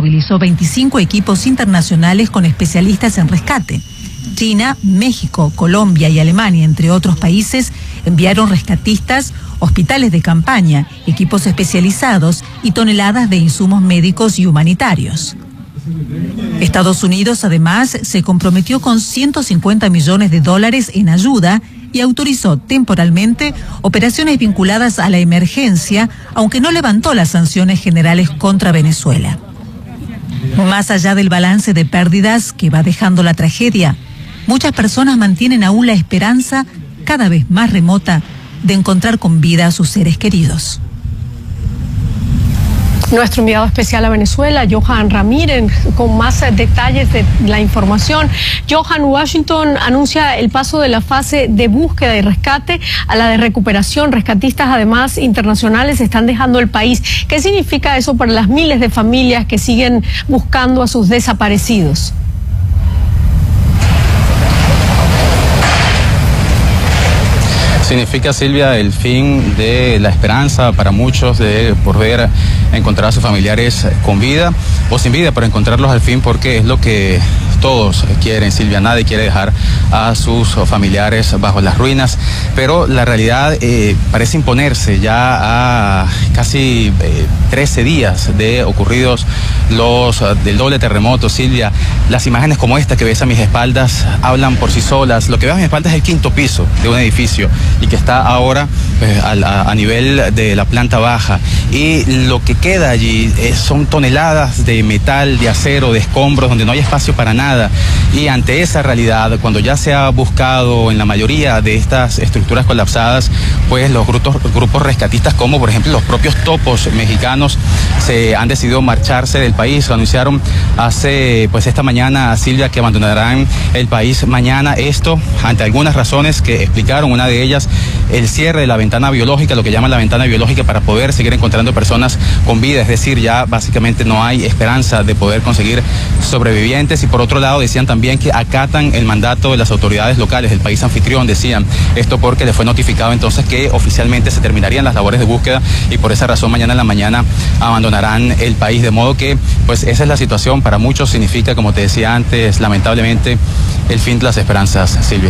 movilizó 25 equipos internacionales con especialistas en rescate. China, México, Colombia y Alemania, entre otros países, enviaron rescatistas, hospitales de campaña, equipos especializados y toneladas de insumos médicos y humanitarios. Estados Unidos, además, se comprometió con $150 millones en ayuda y autorizó temporalmente operaciones vinculadas a la emergencia, aunque no levantó las sanciones generales contra Venezuela. Más allá del balance de pérdidas que va dejando la tragedia, muchas personas mantienen aún la esperanza, cada vez más remota, de encontrar con vida a sus seres queridos. Nuestro enviado especial a Venezuela, Johan Ramírez, con más detalles de la información. Johan, Washington anuncia el paso de la fase de búsqueda y rescate a la de recuperación. Rescatistas, además, internacionales están dejando el país. ¿Qué significa eso para las miles de familias que siguen buscando a sus desaparecidos? Significa, Silvia, el fin de la esperanza para muchos de poder encontrar a sus familiares con vida o sin vida, pero encontrarlos al fin, porque es lo que todos quieren, Silvia. Nadie quiere dejar a sus familiares bajo las ruinas, pero la realidad parece imponerse ya a casi 13 días de ocurridos del doble terremoto, Silvia. Las imágenes como esta que ves a mis espaldas hablan por sí solas. Lo que ves a mis espaldas es el 5º piso de un edificio y que está ahora a nivel de la planta baja, y lo que queda allí son toneladas de metal, de acero, de escombros, donde no hay espacio para nada. Y ante esa realidad, cuando ya se ha buscado en la mayoría de estas estructuras colapsadas, pues los grupos rescatistas, como por ejemplo los propios topos mexicanos, se han decidido marcharse del país. Lo anunciaron hace esta mañana, Silvia, que abandonarán el país mañana. Esto ante algunas razones que explicaron. Una de ellas, el cierre de la ventana biológica, lo que llaman la ventana biológica, para poder seguir encontrando personas con vida. Es decir, ya básicamente no hay esperanza de poder conseguir sobrevivientes. Y por otro lado, decían también que acatan el mandato de las autoridades locales del país anfitrión. Decían esto porque le fue notificado entonces que oficialmente se terminarían las labores de búsqueda, y por esa razón mañana en la mañana abandonarán el país. De modo que esa es la situación. Para muchos significa, como te decía antes, lamentablemente el fin de las esperanzas, Silvia.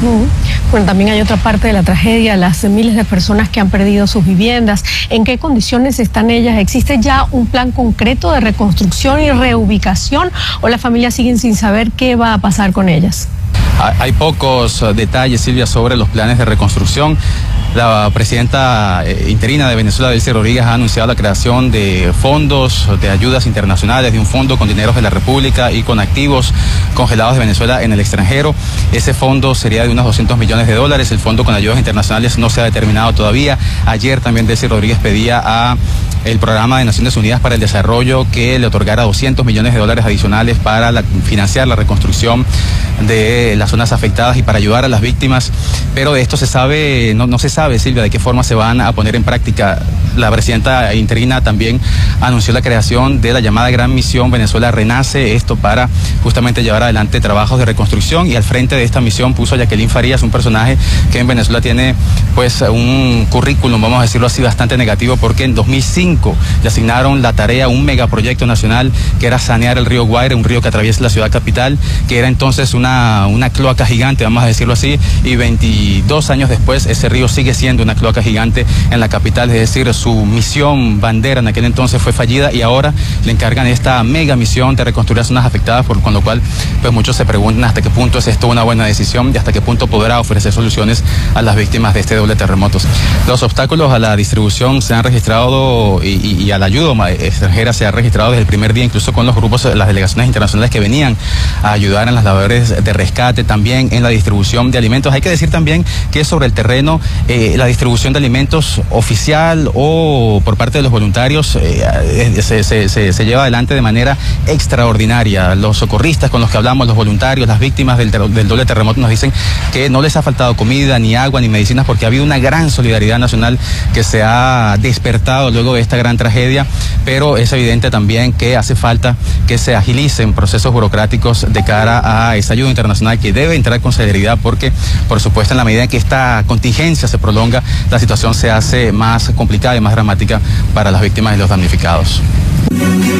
Bueno, también hay otra parte de la tragedia, las miles de personas que han perdido sus viviendas. ¿En qué condiciones están ellas? ¿Existe ya un plan concreto de reconstrucción y reubicación, o las familias siguen sin saber qué va a pasar con ellas? Hay pocos detalles, Silvia, sobre los planes de reconstrucción. La presidenta interina de Venezuela, Delcy Rodríguez, ha anunciado la creación de fondos de ayudas internacionales, de un fondo con dineros de la República y con activos congelados de Venezuela en el extranjero. Ese fondo sería de unos $200 millones. El fondo con ayudas internacionales no se ha determinado todavía. Ayer también Delcy Rodríguez pedía a el Programa de Naciones Unidas para el Desarrollo que le otorgara $200 millones adicionales para financiar la reconstrucción de las zonas afectadas y para ayudar a las víctimas. Pero de esto no se sabe, Silvia, de qué forma se van a poner en práctica. La presidenta interina también anunció la creación de la llamada Gran Misión Venezuela Renace, esto para justamente llevar adelante trabajos de reconstrucción, y al frente de esta misión puso a Jacqueline Farías, un personaje que en Venezuela tiene un currículum, vamos a decirlo así, bastante negativo, porque en 2005 le asignaron la tarea a un megaproyecto nacional que era sanear el río Guaire, un río que atraviesa la ciudad capital, que era entonces una cloaca gigante, vamos a decirlo así, y 22 años después ese río sigue siendo una cloaca gigante en la capital. Es decir, su misión bandera en aquel entonces fue fallida, y ahora le encargan esta mega misión de reconstruir las zonas afectadas, con lo cual muchos se preguntan hasta qué punto es esto una buena decisión y hasta qué punto podrá ofrecer soluciones a las víctimas de este doble terremoto. Los obstáculos a la distribución se han registrado y a la ayuda extranjera se ha registrado desde el primer día, incluso con los grupos, las delegaciones internacionales que venían a ayudar en las labores de rescate, también en la distribución de alimentos. Hay que decir también que sobre el terreno la distribución de alimentos oficial o por parte de los voluntarios se lleva adelante de manera extraordinaria. Los socorristas con los que hablamos, los voluntarios, las víctimas del doble terremoto nos dicen que no les ha faltado comida, ni agua, ni medicinas, porque ha habido una gran solidaridad nacional que se ha despertado luego de esta gran tragedia, pero es evidente también que hace falta que se agilicen procesos burocráticos de cara a esa ayuda internacional, que debe entrar con celeridad, porque por supuesto en la medida en que esta contingencia se prolonga, la situación se hace más complicada y más dramática para las víctimas y los damnificados.